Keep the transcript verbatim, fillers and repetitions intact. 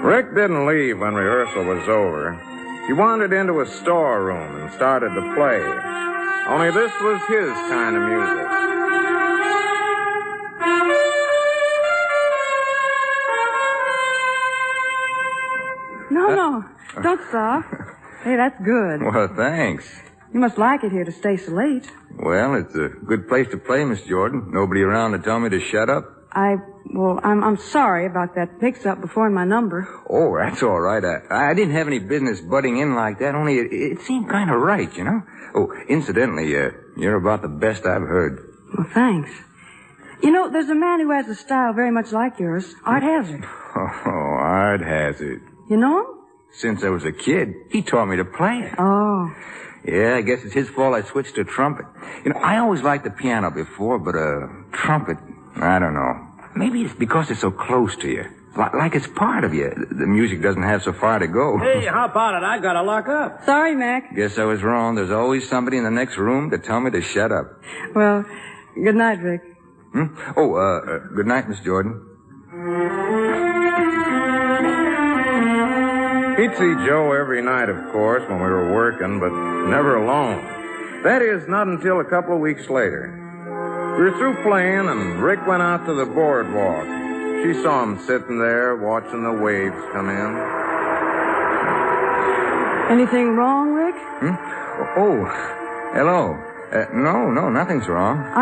Rick didn't leave when rehearsal was over. He wandered into a storeroom and started to play. Only this was his kind of music. No, no. Don't stop. Hey, that's good. Well, thanks. You must like it here to stay so late. Well, it's a good place to play, Miss Jordan. Nobody around to tell me to shut up. I, well, I'm I'm sorry about that mix-up before in my number. Oh, that's all right. I, I didn't have any business butting in like that, only it, it seemed kind of right, you know? Oh, incidentally, uh, you're about the best I've heard. Well, thanks. You know, there's a man who has a style very much like yours, Art Hazard. Oh, Art Hazard. You know him? Since I was a kid, he taught me to play it. Oh. Yeah, I guess it's his fault I switched to trumpet. You know, I always liked the piano before, but uh, trumpet, I don't know. Maybe it's because it's so close to you. Like, like it's part of you. The music doesn't have so far to go. Hey, how about it? I gotta lock up. Sorry, Mac. Guess I was wrong. There's always somebody in the next room to tell me to shut up. Well, good night, Rick. Hmm? Oh, uh, uh, good night, Miss Jordan. He'd see Joe every night, of course, when we were working, but never alone. That is, not until a couple of weeks later. We were through playing, and Rick went out to the boardwalk. She saw him sitting there, watching the waves come in. Anything wrong, Rick? Hmm? Oh, hello. Uh, no, no, nothing's wrong.